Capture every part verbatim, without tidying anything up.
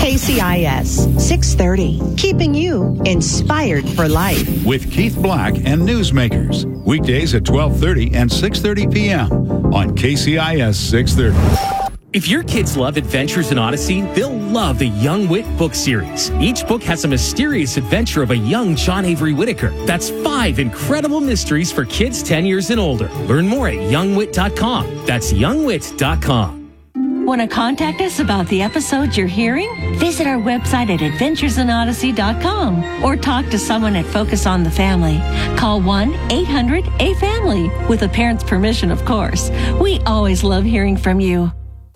K C I S six thirty, keeping you inspired for life. With Keith Black and Newsmakers. Weekdays at twelve thirty and six thirty p.m. on K C I S six thirty. If your kids love Adventures in Odyssey, they'll love the Young Wit book series. Each book has a mysterious adventure of a young John Avery Whitaker. That's five incredible mysteries for kids ten years and older. Learn more at young wit dot com. That's young wit dot com. Want to contact us about the episodes you're hearing? Visit our website at adventures in odyssey dot com or talk to someone at Focus on the Family. Call one eight hundred A family with a parent's permission, of course. We always love hearing from you.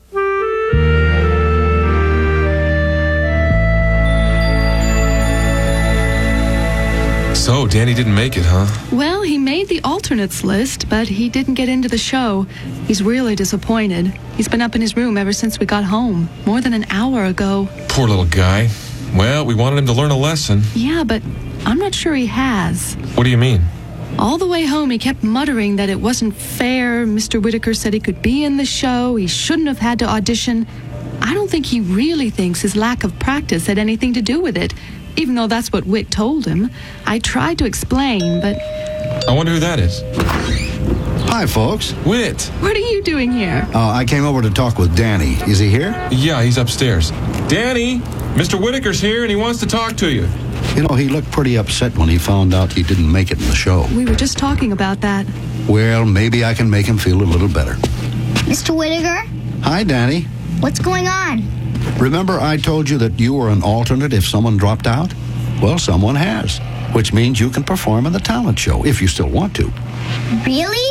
So, Danny didn't make it, huh? Well, he made the alternates list, but he didn't get into the show. He's really disappointed. He's been up in his room ever since we got home, more than an hour ago. Poor little guy. Well, we wanted him to learn a lesson. Yeah, but I'm not sure he has. What do you mean? All the way home, he kept muttering that it wasn't fair. Mister Whitaker said he could be in the show. He shouldn't have had to audition. I don't think he really thinks his lack of practice had anything to do with it, even though that's what Whit told him. I tried to explain, but... I wonder who that is. Hi, folks. Whit. What are you doing here? Uh, I came over to talk with Danny. Is he here? Yeah, he's upstairs. Danny, Mister Whitaker's here and he wants to talk to you. You know, he looked pretty upset when he found out he didn't make it in the show. We were just talking about that. Well, maybe I can make him feel a little better. Mister Whitaker? Hi, Danny. What's going on? Remember I told you that you were an alternate if someone dropped out? Well, someone has, which means you can perform in the talent show if you still want to. Really?